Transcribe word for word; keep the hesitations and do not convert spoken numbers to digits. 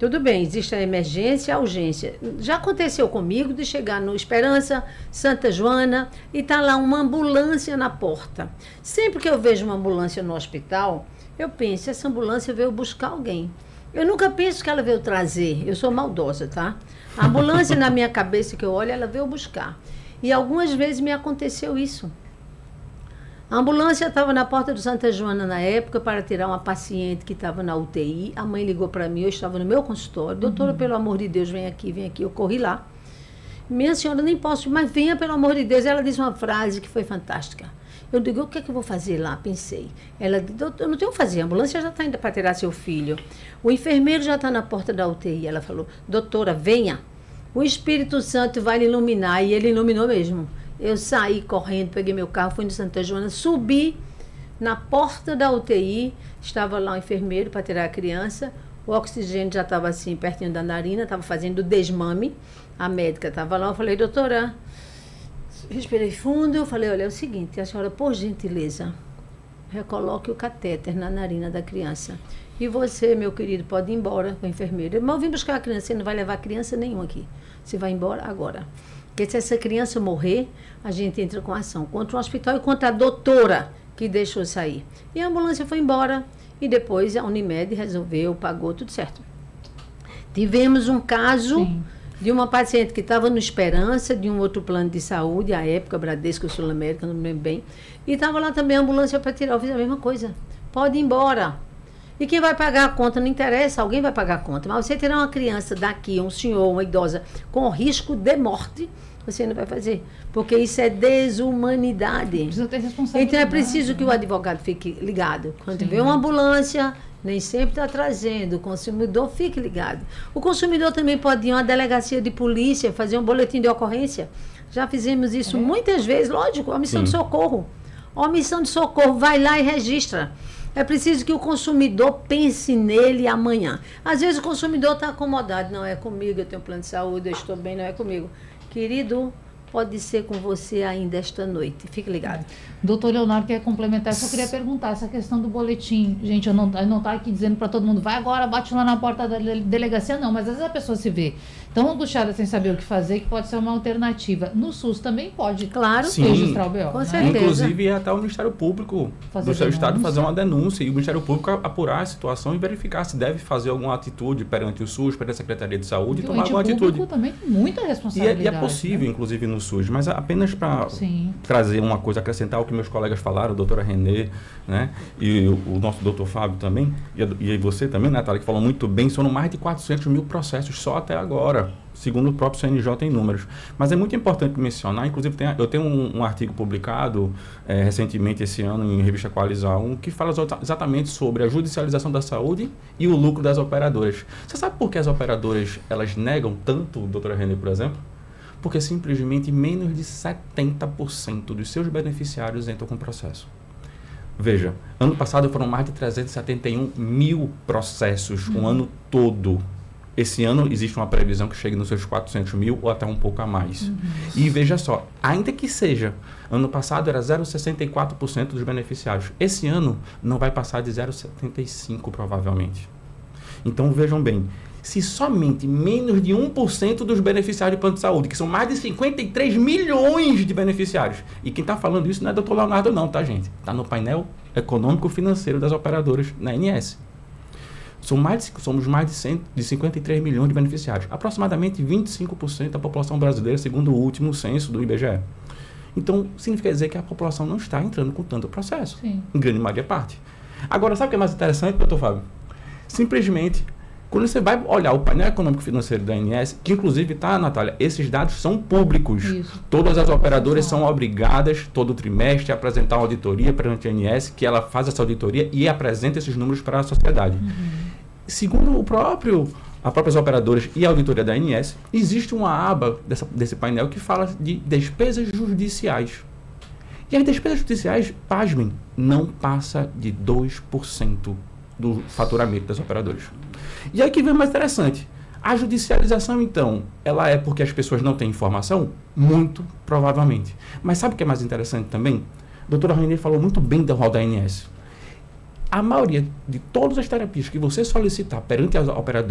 Tudo bem, existe a emergência e a urgência. Já aconteceu comigo de chegar no Esperança, Santa Joana, e tá lá uma ambulância na porta. Sempre que eu vejo uma ambulância no hospital, eu penso, essa ambulância veio buscar alguém. Eu nunca penso que ela veio trazer, eu sou maldosa, tá? A ambulância na minha cabeça que eu olho, ela veio buscar. E algumas vezes me aconteceu isso. A ambulância estava na porta do Santa Joana na época para tirar uma paciente que estava na U T I. A mãe ligou para mim, eu estava no meu consultório. Doutora, uhum. pelo amor de Deus, vem aqui, vem aqui. Eu corri lá. Minha senhora, nem posso, mas venha, pelo amor de Deus. Ela disse uma frase que foi fantástica. Eu digo, o que é que eu vou fazer lá? Pensei. Ela disse, eu não tenho o que fazer, a ambulância já está indo para tirar seu filho. O enfermeiro já está na porta da U T I. Ela falou, doutora, venha. O Espírito Santo vai lhe iluminar. E ele iluminou mesmo. Eu saí correndo, peguei meu carro, fui no Santa Joana, subi na porta da U T I, estava lá o enfermeiro para tirar a criança, o oxigênio já estava assim, pertinho da narina, estava fazendo desmame, a médica estava lá, eu falei, doutora, respirei fundo, eu falei, olha, é o seguinte, a senhora, por gentileza, recoloque o catéter na narina da criança. E você, meu querido, pode ir embora com o enfermeiro. Mas eu vim buscar a criança, você não vai levar criança nenhuma aqui. Você vai embora agora. Porque se essa criança morrer, a gente entra com ação contra o hospital e contra a doutora que deixou sair. E a ambulância foi embora. E depois a Unimed resolveu, pagou, tudo certo. Tivemos um caso Sim. de uma paciente que estava no Esperança, de um outro plano de saúde, à época, Bradesco Sul-América, não me lembro bem. E estava lá também a ambulância para tirar. Eu fiz a mesma coisa. Pode ir embora. E quem vai pagar a conta, não interessa, alguém vai pagar a conta. Mas você tirar uma criança daqui, um senhor, uma idosa, com risco de morte, você não vai fazer. Porque isso é desumanidade. Precisa ter responsabilidade. Então é preciso que o advogado fique ligado. Quando Sim. vê uma ambulância, nem sempre está trazendo. O consumidor fique ligado. O consumidor também pode ir a uma delegacia de polícia, fazer um boletim de ocorrência. Já fizemos isso é. muitas vezes, lógico, a missão Sim. de socorro. A missão de socorro vai lá e registra. É preciso que o consumidor pense nele amanhã. Às vezes o consumidor está acomodado. Não é comigo, eu tenho plano de saúde, eu estou bem, não é comigo. Querido, pode ser com você ainda esta noite. Fique ligado. Doutor Leonardo quer complementar. Só queria perguntar essa questão do boletim. Gente, eu não estou tá aqui dizendo para todo mundo, vai agora, bate lá na porta da delegacia, não. Mas às vezes a pessoa se vê tão angustiada sem saber o que fazer, que pode ser uma alternativa. No SUS também pode, claro, Sim, registrar o B O. Com né? certeza. Inclusive, até o Ministério Público fazer do seu denúncia. estado fazer uma denúncia e o Ministério Público apurar a situação e verificar se deve fazer alguma atitude perante o SUS, perante a Secretaria de Saúde e, e tomar alguma atitude. O ente público também tem muita responsabilidade. E é, e é possível, né? Inclusive, no SUS. Mas apenas para trazer uma coisa, acrescentar o que meus colegas falaram, a doutora Renê, né? E o, o nosso doutor Fábio também, e, a, e você também, Natália, que falou muito bem, são mais de quatrocentos mil processos só até agora, segundo o próprio C N J em números. Mas é muito importante mencionar, inclusive tem, eu tenho um, um artigo publicado é, recentemente esse ano em revista Coalizar um, que fala exatamente sobre a judicialização da saúde e o lucro das operadoras. Você sabe por que as operadoras elas negam tanto, doutora Renê, por exemplo? Porque simplesmente menos de setenta por cento dos seus beneficiários entram com processo. Veja, ano passado foram mais de trezentos e setenta e um mil processos, uhum. um ano todo. Esse ano existe uma previsão que chegue nos seus quatrocentos mil ou até um pouco a mais. Uhum. E veja só, ainda que seja, ano passado era zero vírgula sessenta e quatro por cento dos beneficiários. Esse ano não vai passar de zero vírgula setenta e cinco por cento provavelmente. Então vejam bem, se somente menos de um por cento dos beneficiários de plano de saúde, que são mais de cinquenta e três milhões de beneficiários, e quem está falando isso não é doutor Leonardo não, tá gente? Está no painel econômico-financeiro das operadoras na A N S. São mais de, somos mais de, cem, de cinquenta e três milhões de beneficiários, aproximadamente vinte e cinco por cento da população brasileira, segundo o último censo do I B G E. Então, significa dizer que a população não está entrando com tanto processo, Sim. em grande maioria parte. Agora, sabe o que é mais interessante, doutor Fábio? Simplesmente, quando você vai olhar o painel econômico-financeiro da A N S, que inclusive, tá, Natália, esses dados são públicos. Isso. Todas as operadoras são obrigadas, todo trimestre, a apresentar uma auditoria perante a A N S, que ela faz essa auditoria e apresenta esses números para a sociedade. Uhum. Segundo o próprio, as próprias operadoras e a auditoria da A N S, existe uma aba dessa, desse painel que fala de despesas judiciais. E as despesas judiciais, pasmem, não passa de dois por cento do faturamento das operadoras. E aí que vem o mais interessante. A judicialização, então, ela é porque as pessoas não têm informação? Muito provavelmente. Mas sabe o que é mais interessante também? A doutora Renê falou muito bem do rol da A N S. A maioria de todas as terapias que você solicitar perante as operadoras